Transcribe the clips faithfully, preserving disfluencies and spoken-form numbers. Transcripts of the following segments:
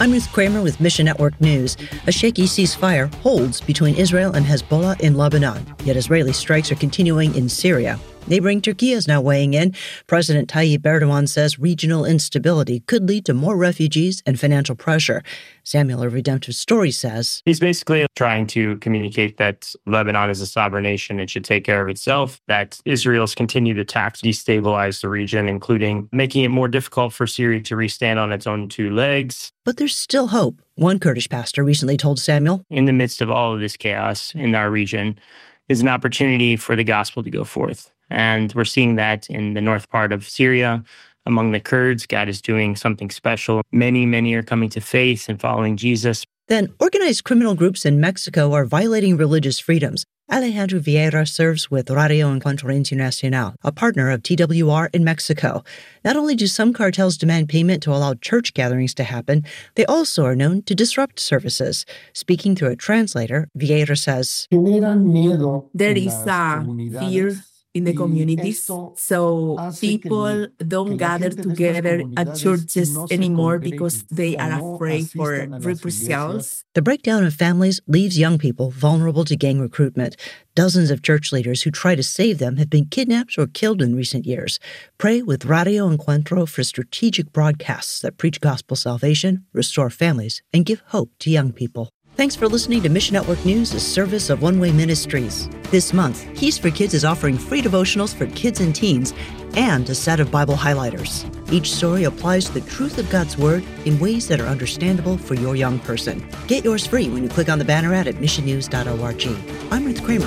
I'm Ruth Kramer with Mission Network News. A shaky ceasefire holds between Israel and Hezbollah in Lebanon, yet Israeli strikes are continuing in Syria. Neighboring Turkey is now weighing in. President Tayyip Erdogan says regional instability could lead to more refugees and financial pressure. Samuel of Redemptive Story says he's basically trying to communicate that Lebanon is a sovereign nation and should take care of itself, that Israel's continued attacks destabilize the region, including making it more difficult for Syria to restand on its own two legs. But there's still hope. One Kurdish pastor recently told Samuel, in the midst of all of this chaos in our region is an opportunity for the gospel to go forth. And we're seeing that in the north part of Syria. Among the Kurds, God is doing something special. Many, many are coming to faith and following Jesus. Then organized criminal groups in Mexico are violating religious freedoms. Alejandro Vieira serves with Radio Encuentro Internacional, a partner of T W R in Mexico. Not only do some cartels demand payment to allow church gatherings to happen, they also are known to disrupt services. Speaking through a translator, Vieira says, there is a fear in the communities, so people don't gather together at churches anymore because they are afraid for reprisals. The breakdown of families leaves young people vulnerable to gang recruitment. Dozens of church leaders who try to save them have been kidnapped or killed in recent years. Pray with Radio Encuentro for strategic broadcasts that preach gospel salvation, restore families, and give hope to young people. Thanks for listening to Mission Network News, a service of One Way Ministries. This month, Keys for Kids is offering free devotionals for kids and teens and a set of Bible highlighters. Each story applies to the truth of God's Word in ways that are understandable for your young person. Get yours free when you click on the banner ad at mission news dot org. I'm Ruth Kramer.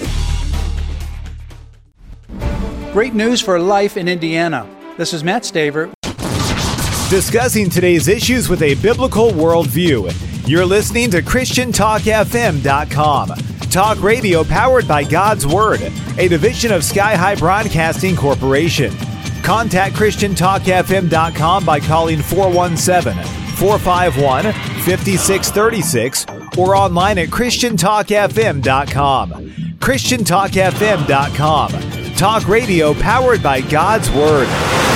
Great news for life in Indiana. This is Matt Staver. Discussing today's issues with a biblical worldview. You're listening to Christian Talk F M dot com. Talk radio powered by God's Word, a division of Sky High Broadcasting Corporation. Contact Christian Talk F M dot com by calling four one seven, four five one, five six three six or online at Christian Talk F M dot com. Christian Talk F M dot com. Talk radio powered by God's Word.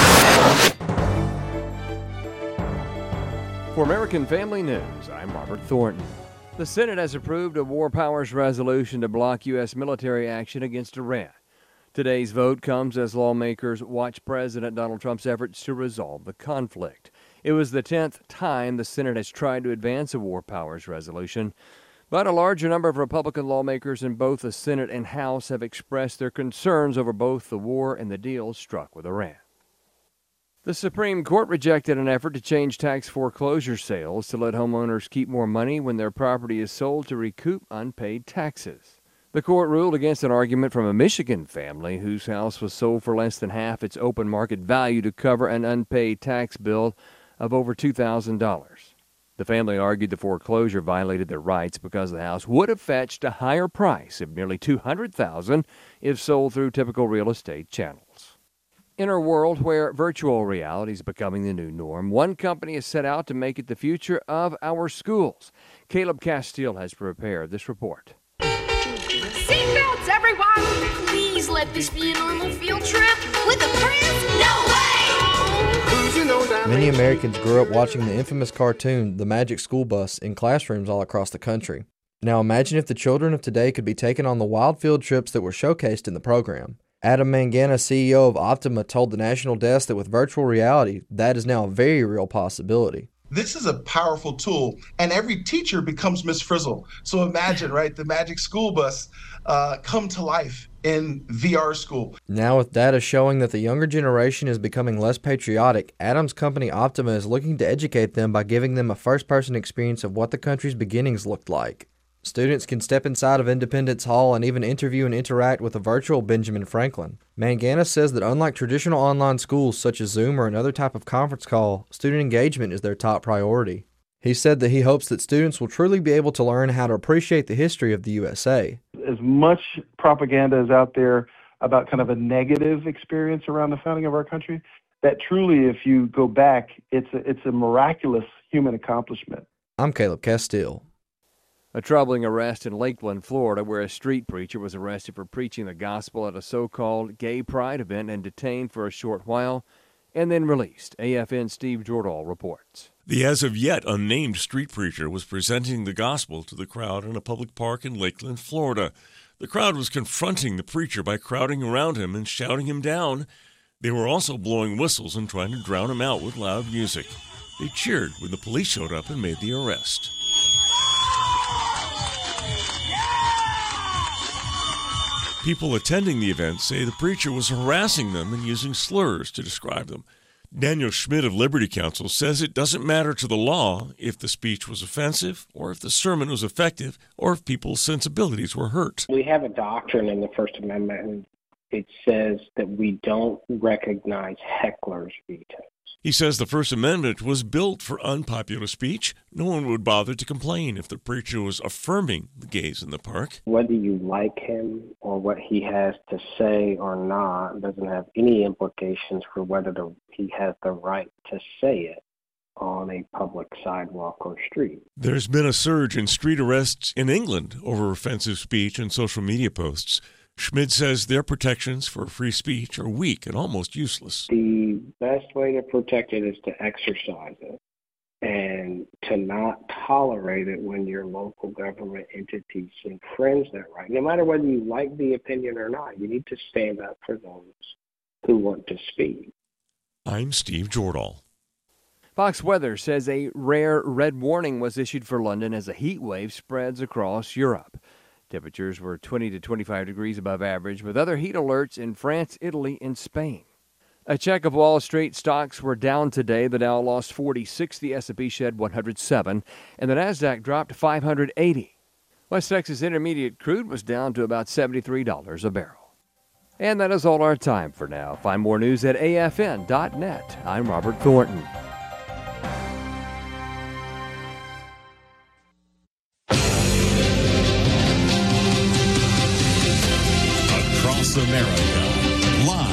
For American Family News, I'm Robert Thornton. The Senate has approved a War Powers resolution to block U S military action against Iran. Today's vote comes as lawmakers watch President Donald Trump's efforts to resolve the conflict. It was the tenth time the Senate has tried to advance a War Powers resolution, but a larger number of Republican lawmakers in both the Senate and House have expressed their concerns over both the war and the deal struck with Iran. The Supreme Court rejected an effort to change tax foreclosure sales to let homeowners keep more money when their property is sold to recoup unpaid taxes. The court ruled against an argument from a Michigan family whose house was sold for less than half its open market value to cover an unpaid tax bill of over two thousand dollars. The family argued the foreclosure violated their rights because the house would have fetched a higher price of nearly two hundred thousand dollars if sold through typical real estate channels. In a world where virtual reality is becoming the new norm, one company is set out to make it the future of our schools. Caleb Castile has prepared this report. Seatbelts, everyone! Please let this be a normal field trip with a friend? No way! Many Americans grew up watching the infamous cartoon, The Magic School Bus, in classrooms all across the country. Now imagine if the children of today could be taken on the wild field trips that were showcased in the program. Adam Mangana, C E O of Optima, told the National Desk that with virtual reality, that is now a very real possibility. This is a powerful tool, and every teacher becomes Miss Frizzle. So imagine, right, the Magic School Bus uh, come to life in V R school. Now with data showing that the younger generation is becoming less patriotic, Adam's company Optima is looking to educate them by giving them a first-person experience of what the country's beginnings looked like. Students can step inside of Independence Hall and even interview and interact with a virtual Benjamin Franklin. Mangana says that unlike traditional online schools such as Zoom or another type of conference call, student engagement is their top priority. He said that he hopes that students will truly be able to learn how to appreciate the history of the U S A. As much propaganda is out there about kind of a negative experience around the founding of our country, that truly, if you go back, it's a, it's a miraculous human accomplishment. I'm Caleb Castile. A troubling arrest in Lakeland, Florida, where a street preacher was arrested for preaching the gospel at a so-called gay pride event and detained for a short while and then released. A F N's Steve Jordahl reports. The as-of-yet unnamed street preacher was presenting the gospel to the crowd in a public park in Lakeland, Florida. The crowd was confronting the preacher by crowding around him and shouting him down. They were also blowing whistles and trying to drown him out with loud music. They cheered when the police showed up and made the arrest. People attending the event say the preacher was harassing them and using slurs to describe them. Daniel Schmidt of Liberty Counsel says it doesn't matter to the law if the speech was offensive or if the sermon was effective or if people's sensibilities were hurt. We have a doctrine in the First Amendment, and it says that we don't recognize hecklers' vetoes. He says the First Amendment was built for unpopular speech. No one would bother to complain if the preacher was affirming the gays in the park. Whether you like him or what he has to say or not doesn't have any implications for whether the, he has the right to say it on a public sidewalk or street. There's been a surge in street arrests in England over offensive speech and social media posts. Schmidt says their protections for free speech are weak and almost useless. The best way to protect it is to exercise it and to not tolerate it when your local government entities infringe that right. No matter whether you like the opinion or not, you need to stand up for those who want to speak. I'm Steve Jordahl. Fox Weather says a rare red warning was issued for London as a heat wave spreads across Europe. Temperatures were twenty to twenty-five degrees above average, with other heat alerts in France, Italy, and Spain. A check of Wall Street stocks were down today. The Dow lost forty-six, the S and P shed one hundred seven, and the Nasdaq dropped five hundred eighty. West Texas Intermediate crude was down to about seventy-three dollars a barrel. And that is all our time for now. Find more news at A F N dot net. I'm Robert Thornton. Across America.